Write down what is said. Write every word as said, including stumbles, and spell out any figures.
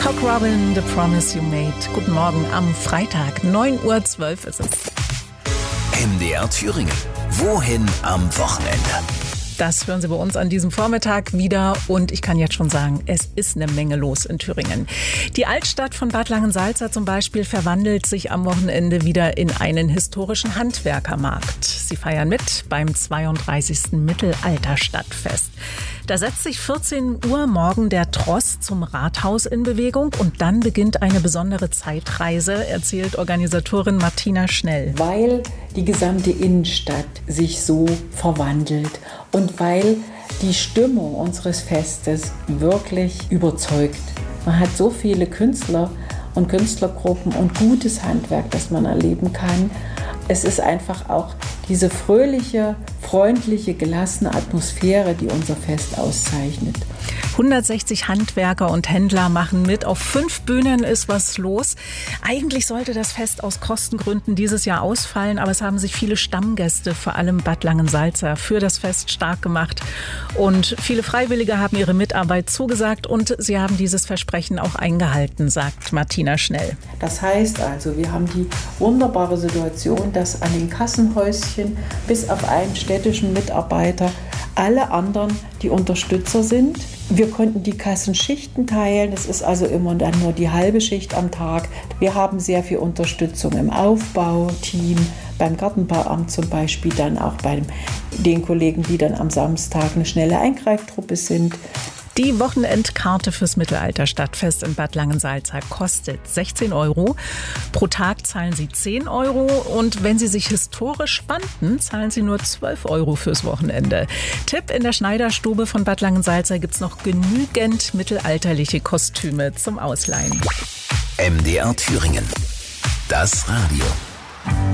Cock Robin, The Promise You Made. Guten Morgen am Freitag, neun Uhr zwölf ist es. M D R Thüringen. Wohin am Wochenende? Das hören Sie bei uns an diesem Vormittag wieder und ich kann jetzt schon sagen, es ist eine Menge los in Thüringen. Die Altstadt von Bad Langensalza zum Beispiel verwandelt sich am Wochenende wieder in einen historischen Handwerkermarkt. Sie feiern mit beim zweiunddreißigsten Mittelalterstadtfest. Da setzt sich vierzehn Uhr morgen der Tross zum Rathaus in Bewegung und dann beginnt eine besondere Zeitreise, erzählt Organisatorin Martina Schnell. Weil die gesamte Innenstadt sich so verwandelt und weil die Stimmung unseres Festes wirklich überzeugt. Man hat so viele Künstler und Künstlergruppen und gutes Handwerk, das man erleben kann. Es ist einfach auch diese fröhliche, freundliche, gelassene Atmosphäre, die unser Fest auszeichnet. hundertsechzig Handwerker und Händler machen mit. Auf fünf Bühnen ist was los. Eigentlich sollte das Fest aus Kostengründen dieses Jahr ausfallen, aber es haben sich viele Stammgäste, vor allem Bad Langensalza, für das Fest stark gemacht. Und viele Freiwillige haben ihre Mitarbeit zugesagt und sie haben dieses Versprechen auch eingehalten, sagt Martina Schnell. Das heißt also, wir haben die wunderbare Situation, dass an den Kassenhäuschen bis auf einen städtischen Mitarbeiter alle anderen die Unterstützer sind. Wir konnten die Kassenschichten teilen. Das ist also immer dann nur die halbe Schicht am Tag. Wir haben sehr viel Unterstützung im Aufbauteam, beim Gartenbauamt zum Beispiel, dann auch bei den Kollegen, die dann am Samstag eine schnelle Eingreiftruppe sind. Die Wochenendkarte fürs Mittelalterstadtfest in Bad Langensalza kostet sechzehn Euro. Pro Tag zahlen Sie zehn Euro und wenn Sie sich historisch spannten, zahlen Sie nur zwölf Euro fürs Wochenende. Tipp: In der Schneiderstube von Bad Langensalza gibt es noch genügend mittelalterliche Kostüme zum Ausleihen. M D R Thüringen. Das Radio.